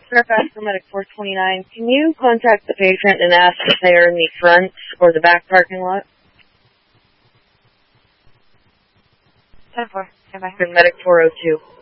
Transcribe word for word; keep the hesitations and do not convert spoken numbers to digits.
Fairfax for Medic four twenty-nine. Can you contact the patient and ask if they are in the front or the back parking lot? ten four. Stand by. For Medic four oh two.